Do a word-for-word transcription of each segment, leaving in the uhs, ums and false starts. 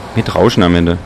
Mit Rauschen am Ende.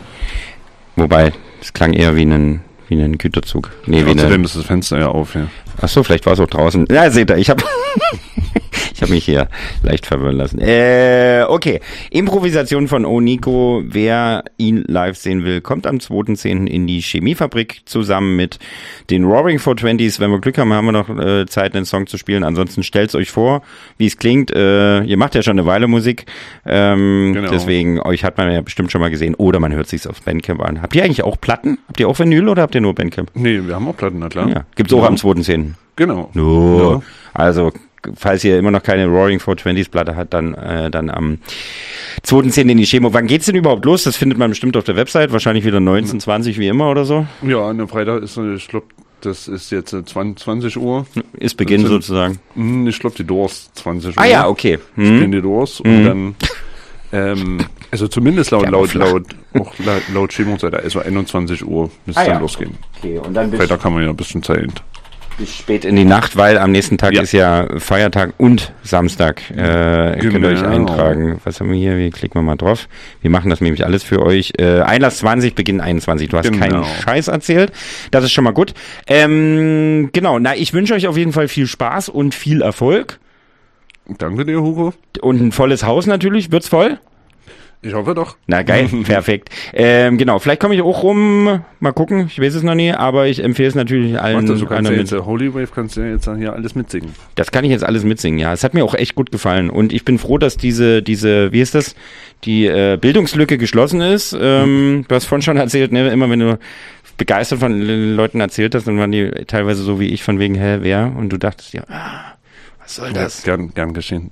Wobei, es klang eher wie ein, wie ein Güterzug. Nee, ja, wie außerdem eine... ist das Fenster ja auf, ja. Ach so, vielleicht war es auch draußen. Ja, seht ihr, ich habe ich habe mich hier leicht verwirren lassen. Äh, okay. Improvisation von Oniko. Wer ihn live sehen will, kommt am zweiten zehnten in die Chemiefabrik zusammen mit den Roaring four twenties. Wenn wir Glück haben, haben wir noch äh, Zeit, einen Song zu spielen. Ansonsten stellt's euch vor, wie es klingt. Äh, ihr macht ja schon eine Weile Musik. Ähm, genau. Deswegen, euch hat man ja bestimmt schon mal gesehen. Oder man hört sich's auf Bandcamp an. Habt ihr eigentlich auch Platten? Habt ihr auch Vinyl oder habt ihr nur Bandcamp? Nee, wir haben auch Platten, na klar. Ja. Gibt's auch ja. am zweiten zehnten Genau. No. Ja. Also, falls ihr immer noch keine Roaring four twenties Platte habt, dann, äh, dann am zweiten zehnten in die Chemo. Wann geht's denn überhaupt los? Das findet man bestimmt auf der Website. Wahrscheinlich wieder neunzehn, zwanzig wie immer oder so. Ja, an dem Freitag ist, ich glaube, das ist jetzt zwanzig Uhr. Ist Beginn sind, sozusagen. Ich glaube, die Doors zwanzig Uhr. Ah ja, okay. Hm. Beginn die Doors hm. und dann, ähm, also zumindest laut, laut, laut, auch laut, laut Chemo-Seite, also einundzwanzig Uhr müsste es ah, dann ja. losgehen. Okay, und dann Freitag haben wir ja ein bisschen Zeit. Bis spät in die Nacht, weil am nächsten Tag ja. ist ja Feiertag und Samstag. Äh, genau. Könnt ihr euch eintragen. Was haben wir hier? Wir klicken wir mal drauf. Wir machen das nämlich alles für euch. Äh, Einlass zwanzig, Beginn einundzwanzig. Du hast genau. keinen Scheiß erzählt. Das ist schon mal gut. Ähm, genau, na, ich wünsche euch auf jeden Fall viel Spaß und viel Erfolg. Danke dir, Hugo. Und ein volles Haus natürlich. Wird's voll? Ich hoffe doch. Na geil, perfekt. Ähm, genau, vielleicht komme ich auch rum, mal gucken, ich weiß es noch nie, aber ich empfehle es natürlich allen. Mach das, du kannst ja jetzt, Holy Wave kannst du ja jetzt hier alles mitsingen. Das kann ich jetzt alles mitsingen, ja. Es hat mir auch echt gut gefallen und ich bin froh, dass diese, diese, wie ist das, die äh, Bildungslücke geschlossen ist. Ähm, du hast vorhin schon erzählt, ne, immer wenn du begeistert von Leuten erzählt hast, dann waren die teilweise so wie ich von wegen, hä, wer? Und du dachtest, ja, ah, was soll das? Ja, gern, gern geschehen.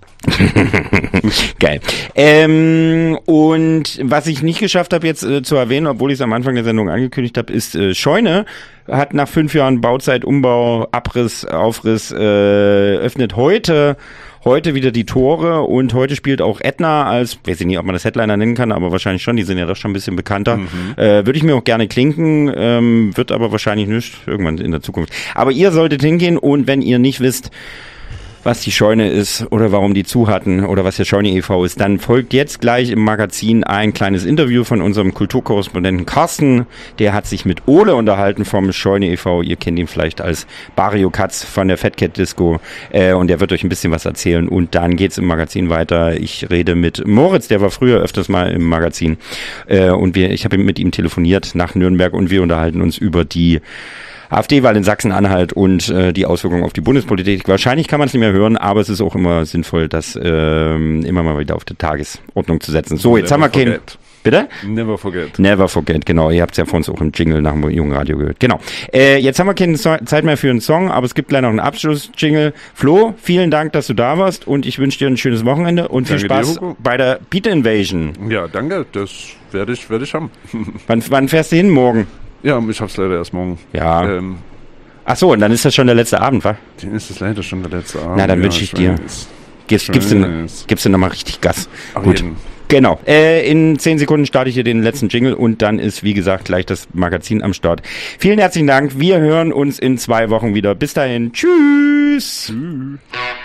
Geil. Ähm, und was ich nicht geschafft habe jetzt äh, zu erwähnen, obwohl ich es am Anfang der Sendung angekündigt habe, ist äh, Scheune hat nach fünf Jahren Bauzeit, Umbau, Abriss, Aufriss, äh, öffnet heute heute wieder die Tore und heute spielt auch Edna als, weiß ich nicht, ob man das Headliner nennen kann, aber wahrscheinlich schon, die sind ja doch schon ein bisschen bekannter. Mhm. Äh, würde ich mir auch gerne klinken, ähm, wird aber wahrscheinlich nicht, irgendwann in der Zukunft. Aber ihr solltet hingehen und wenn ihr nicht wisst, was die Scheune ist oder warum die zu hatten oder was der Scheune e V ist, dann folgt jetzt gleich im Magazin ein kleines Interview von unserem Kulturkorrespondenten Carsten. Der hat sich mit Ole unterhalten vom Scheune e V. Ihr kennt ihn vielleicht als Bario Katz von der Fat Cat Disco. Äh, und der wird euch ein bisschen was erzählen. Und dann geht's im Magazin weiter. Ich rede mit Moritz, der war früher öfters mal im Magazin. Äh, und wir, ich habe mit ihm telefoniert nach Nürnberg und wir unterhalten uns über die AfD-Wahl in Sachsen-Anhalt und äh, die Auswirkungen auf die Bundespolitik. Wahrscheinlich kann man es nicht mehr hören, aber es ist auch immer sinnvoll, das ähm, immer mal wieder auf die Tagesordnung zu setzen. So, jetzt Never haben wir keinen... Bitte? Never forget. Never forget, genau. Ihr habt es ja vor uns auch im Jingle nach dem jungen Radio gehört. Genau. Äh, jetzt haben wir keine so- Zeit mehr für einen Song, aber es gibt gleich noch einen Abschluss-Jingle. Flo, vielen Dank, dass du da warst und ich wünsche dir ein schönes Wochenende und viel danke Spaß dir, bei der Beat Invasion. Ja, danke. Das werde ich, werde ich haben. wann, wann fährst du hin? Morgen? Ja, ich hab's leider erst morgen. Ja. Ähm, Ach so, und dann ist das schon der letzte Abend, wa? Dann ist das leider schon der letzte Abend. Na, dann ja, wünsche ich, ich dir. Gibst, gibst, du, gibst du nochmal richtig Gas. Auf Gut. Jeden. Genau. Äh, in zehn Sekunden starte ich hier den letzten Jingle und dann ist, wie gesagt, gleich das Magazin am Start. Vielen herzlichen Dank. Wir hören uns in zwei Wochen wieder. Bis dahin. Tschüss. Tschüss.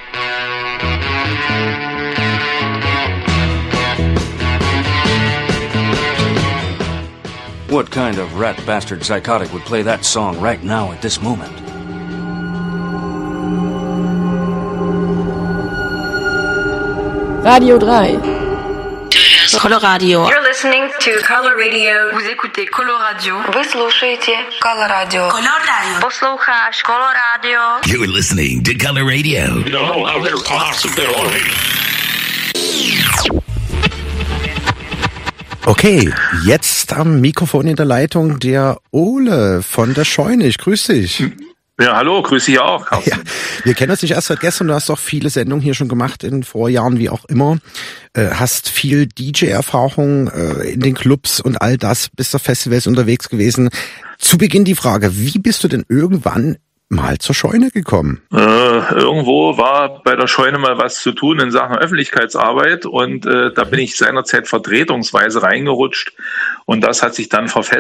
What kind of rat bastard psychotic would play that song right now at this moment? Radio drei. Coloradio. You're listening to Color Radio. Vous écoutez Coloradio. Вы слушаете Color Radio. Color Radio. Послушаешь Color Radio. You're listening to Color Radio. No, how there's possibility. Okay, jetzt am Mikrofon in der Leitung der Ole von der Scheune. Ich grüße dich. Ja, hallo, grüße dich auch. Ja, wir kennen uns nicht erst seit gestern, du hast auch viele Sendungen hier schon gemacht in Vorjahren, wie auch immer. Äh, hast viel D J-Erfahrung äh, in den Clubs und all das, bist auf Festivals unterwegs gewesen. Zu Beginn die Frage, wie bist du denn irgendwann mal zur Scheune gekommen? Äh, irgendwo war bei der Scheune mal was zu tun in Sachen Öffentlichkeitsarbeit und äh, da bin ich seinerzeit vertretungsweise reingerutscht und das hat sich dann verfestigt